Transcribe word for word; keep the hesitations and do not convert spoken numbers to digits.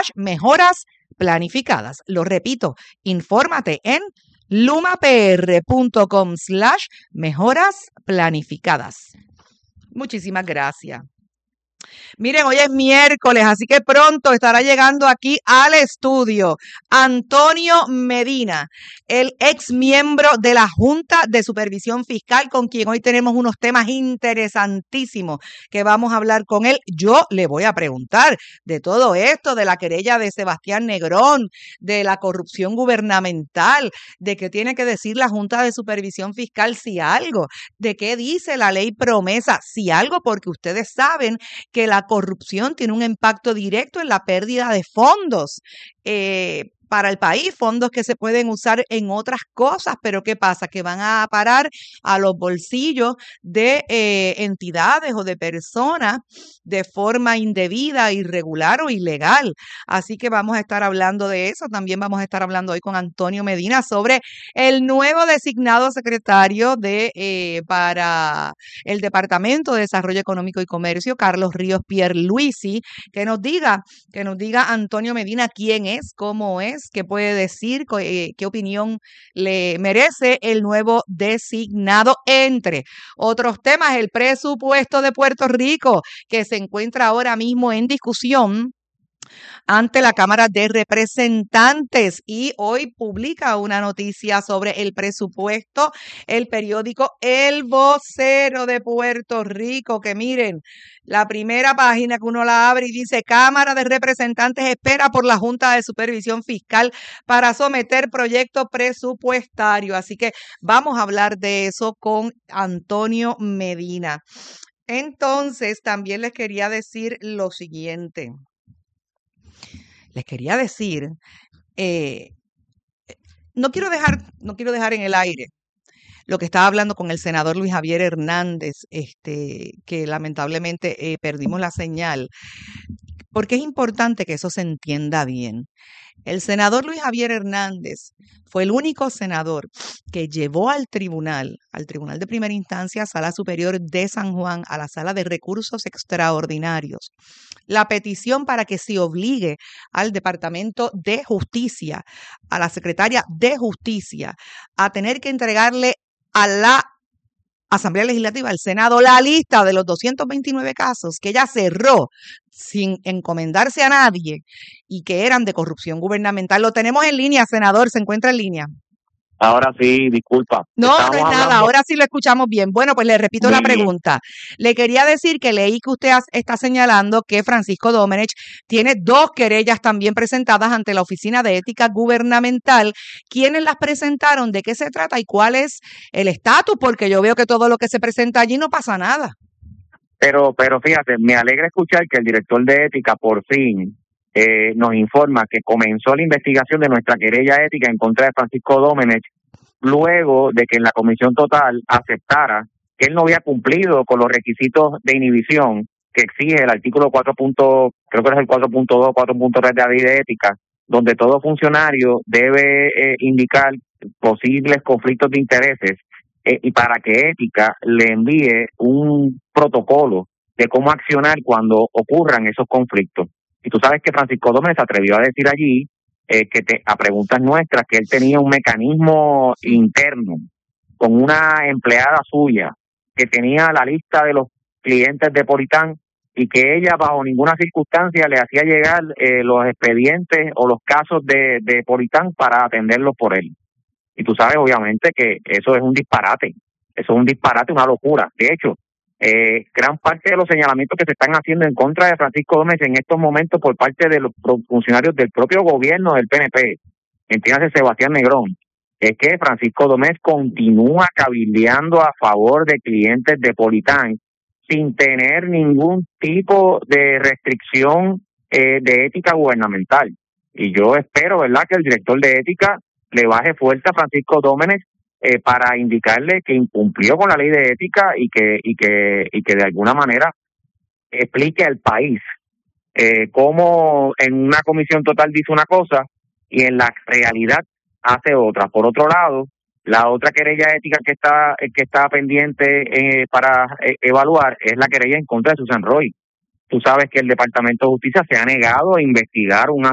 slash mejoras planificadas. Lo repito, infórmate en lumapr.com slash mejoras planificadas. Muchísimas gracias. Miren, hoy es miércoles, así que pronto estará llegando aquí al estudio Antonio Medina, el ex miembro de la Junta de Supervisión Fiscal, con quien hoy tenemos unos temas interesantísimos que vamos a hablar con él. Yo le voy a preguntar de todo esto, de la querella de Sebastián Negrón, de la corrupción gubernamental, de qué tiene que decir la Junta de Supervisión Fiscal, si algo, de qué dice la ley promesa, si algo, porque ustedes saben que la corrupción tiene un impacto directo en la pérdida de fondos eh, para el país, fondos que se pueden usar en otras cosas, pero ¿qué pasa? Que van a parar a los bolsillos de eh, entidades o de personas de forma indebida, irregular o ilegal. Así que vamos a estar hablando de eso. También vamos a estar hablando hoy con Antonio Medina sobre el nuevo designado secretario de eh, para el Departamento de Desarrollo Económico y Comercio, Carlos Ríos Pierluisi, que nos diga, que nos diga Antonio Medina quién es, cómo es, qué puede decir, qué, qué opinión le merece el nuevo designado, entre otros temas. El presupuesto de Puerto Rico, que se encuentra ahora mismo en discusión ante la Cámara de Representantes, y hoy publica una noticia sobre el presupuesto el periódico El Vocero de Puerto Rico, que miren, la primera página que uno la abre y dice: Cámara de Representantes espera por la Junta de Supervisión Fiscal para someter proyecto presupuestario. Así que vamos a hablar de eso con Antonio Medina. Entonces, también les quería decir lo siguiente. Les quería decir, eh, no quiero dejar, no quiero dejar en el aire lo que estaba hablando con el senador Luis Javier Hernández, este, que lamentablemente eh, perdimos la señal, porque es importante que eso se entienda bien. El senador Luis Javier Hernández fue el único senador que llevó al tribunal, al tribunal de primera instancia, Sala Superior de San Juan, a la Sala de Recursos Extraordinarios, la petición para que se obligue al Departamento de Justicia, a la Secretaria de Justicia, a tener que entregarle a la Asamblea Legislativa, al Senado, la lista de los doscientos veintinueve casos que ella cerró sin encomendarse a nadie y que eran de corrupción gubernamental. Lo tenemos en línea, senador, se encuentra en línea. Ahora sí, disculpa. No, no es nada, hablando... ahora sí lo escuchamos bien. Bueno, pues le repito bien, la pregunta. Bien. Le quería decir que leí que usted está señalando que Francisco Domenech tiene dos querellas también presentadas ante la Oficina de Ética Gubernamental. ¿Quiénes las presentaron? ¿De qué se trata? ¿Y cuál es el estatus? Porque yo veo que todo lo que se presenta allí no pasa nada. Pero, pero fíjate, me alegra escuchar que el director de Ética por fin eh, nos informa que comenzó la investigación de nuestra querella ética en contra de Francisco Domenech, luego de que en la comisión total aceptara que él no había cumplido con los requisitos de inhibición que exige el artículo cuatro. Creo que es el cuatro punto dos, cuatro punto tres de la ley de ética, donde todo funcionario debe eh, indicar posibles conflictos de intereses eh, y para que Ética le envíe un protocolo de cómo accionar cuando ocurran esos conflictos. Y tú sabes que Francisco Domenech se atrevió a decir allí Eh, que te, a preguntas nuestras, que él tenía un mecanismo interno con una empleada suya que tenía la lista de los clientes de Politán y que ella bajo ninguna circunstancia le hacía llegar eh, los expedientes o los casos de, de Politán para atenderlos por él. Y tú sabes obviamente que eso es un disparate, eso es un disparate, una locura. De hecho, Eh, gran parte de los señalamientos que se están haciendo en contra de Francisco Domenech en estos momentos por parte de los funcionarios del propio gobierno del P N P, entiéndase Sebastián Negrón, es que Francisco Domenech continúa cabildeando a favor de clientes de Politán sin tener ningún tipo de restricción eh, de ética gubernamental. Y yo espero, ¿verdad?, que el director de Ética le baje fuerte a Francisco Domenech Eh, para indicarle que incumplió con la ley de ética y que y que y que de alguna manera explique al país eh, cómo en una comisión total dice una cosa y en la realidad hace otra. Por otro lado, la otra querella ética que está que está pendiente eh, para eh, evaluar es la querella en contra de Susan Roy. Tú sabes que el Departamento de Justicia se ha negado a investigar un